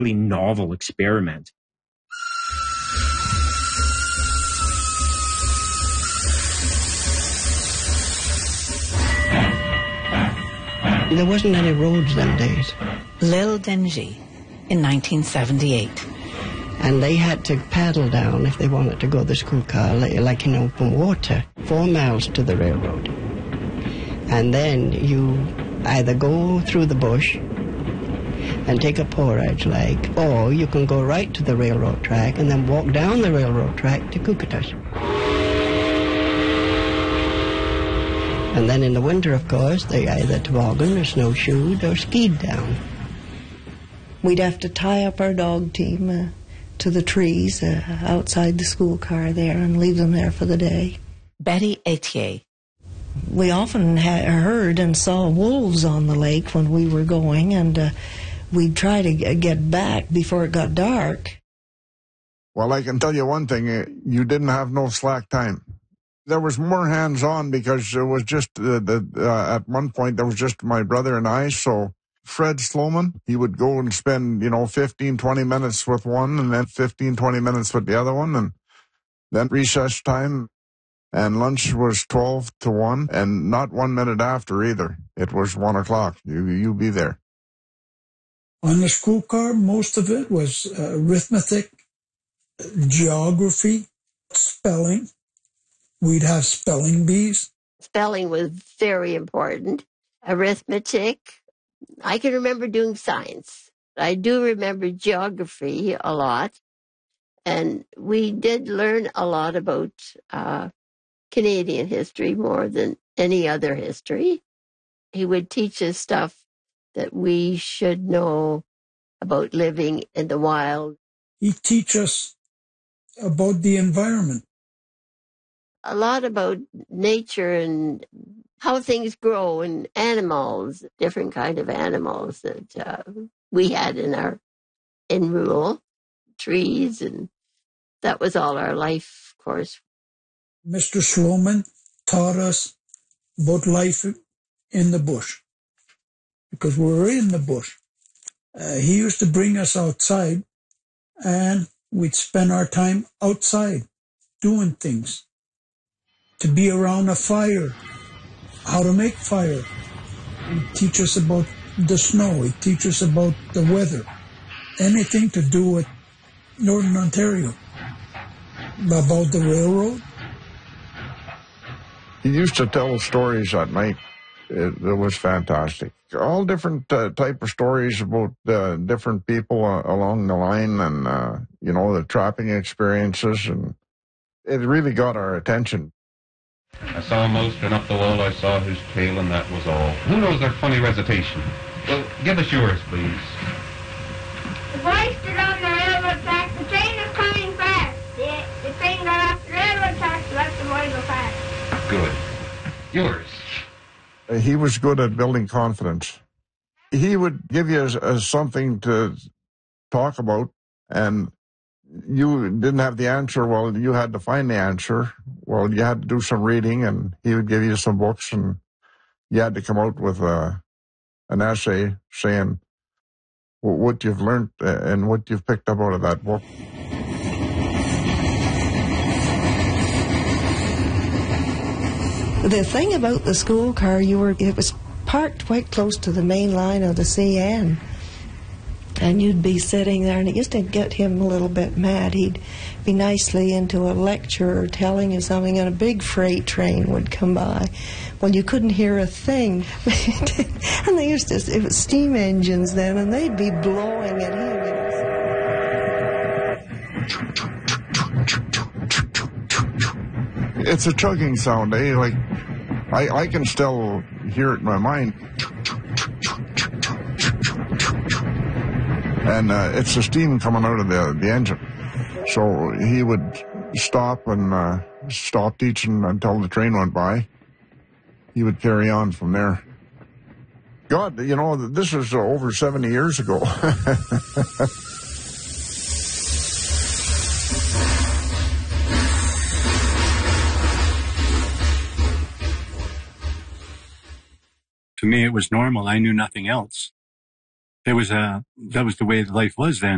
really novel experiment. There wasn't any roads them days. L'Île d'Engie in 1978. And they had to paddle down if they wanted to go to the school car, like in open water, 4 miles to the railroad. And then you either go through the bush and take a portage leg, or you can go right to the railroad track and then walk down the railroad track to Cookatosh. And then in the winter, of course, they either tobogganed or snowshoed or skied down. We'd have to tie up our dog team to the trees outside the school car there and leave them there for the day. Betty Etier. We often heard and saw wolves on the lake when we were going, and we'd try to get back before it got dark. Well, I can tell you one thing, you didn't have no slack time. There was more hands-on because it was just, at one point, there was just my brother and I, so Fred Sloman, he would go and spend, 15, 20 minutes with one, and then 15, 20 minutes with the other one, and then recess time, and lunch was 12 to 1, and not 1 minute after either. It was 1 o'clock. You be there. On the school car, most of it was arithmetic, geography, spelling. We'd have spelling bees. Spelling was very important. Arithmetic. I can remember doing science. I do remember geography a lot. And we did learn a lot about Canadian history more than any other history. He would teach us stuff that we should know about living in the wild. He'd teach us about the environment. A lot about nature and how things grow and animals, different kind of animals that we had in rural trees, and that was all our life course. Mr. Sloman taught us about life in the bush because we were in the bush. He used to bring us outside, and we'd spend our time outside doing things. To be around a fire, how to make fire. He'd teach us about the snow. He'd teach us about the weather. Anything to do with Northern Ontario. About the railroad. He used to tell stories at night. It was fantastic. All different type of stories about different people along the line and, the trapping experiences. And it really got our attention. I saw a mouse run up the wall, I saw his tail, and that was all. Who knows their funny recitation? Well, give us yours, please. The boy stood on the railroad track. The train is coming fast. The train got off the railroad track to let the boy go fast. Good. Yours. He was good at building confidence. He would give you something to talk about, and you didn't have the answer. Well, you had to find the answer. Well, you had to do some reading, and he would give you some books, and you had to come out with an essay saying what you've learned and what you've picked up out of that book. The thing about the school car, it was parked quite close to the main line of the CN. And you'd be sitting there, and it used to get him a little bit mad. He'd be nicely into a lecture or telling you something, and a big freight train would come by. Well, you couldn't hear a thing. And they used to, it was steam engines then, and they'd be blowing at him. It's a chugging sound, eh? Like, I can still hear it in my mind. And it's the steam coming out of the engine. So he would stop and stop teaching until the train went by. He would carry on from there. God, this was over 70 years ago. To me, it was normal. I knew nothing else. That was the way life was then.